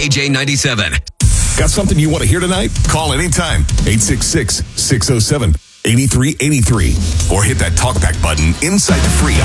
KJ97. Got something you want to hear tonight? Call anytime. 866-607-8383. Or hit that talkback button inside the free